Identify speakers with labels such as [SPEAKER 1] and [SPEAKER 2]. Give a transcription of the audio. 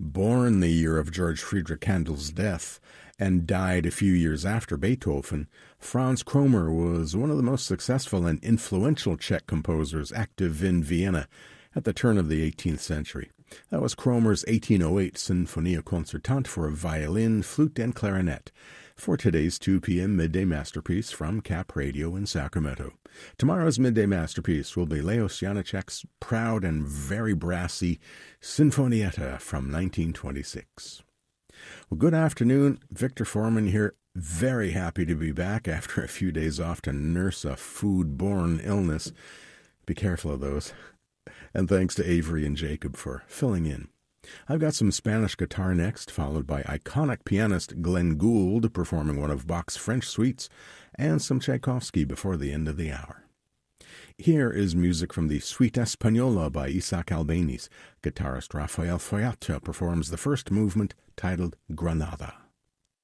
[SPEAKER 1] Born the year of George Friedrich Handel's death and died a few years after Beethoven, Franz Kromer was one of the most successful and influential Czech composers active in Vienna at the turn of the 18th century. That was Kromer's 1808 Sinfonia Concertante for violin, flute, and clarinet, for today's 2 p.m. Midday Masterpiece from Cap Radio in Sacramento. Tomorrow's Midday Masterpiece will be Leos Janáček's proud and very brassy Sinfonietta from 1926. Well, good afternoon. Victor Foreman here. Very happy to be back after a few days off to nurse a food-borne illness. Be careful of those. And thanks to Avery and Jacob for filling in. I've got some Spanish guitar next, followed by iconic pianist Glenn Gould performing one of Bach's French suites, and some Tchaikovsky before the end of the hour. Here is music from the Suite Española by Isaac Albéniz. Guitarist Rafael Fallata performs the first movement, titled Granada.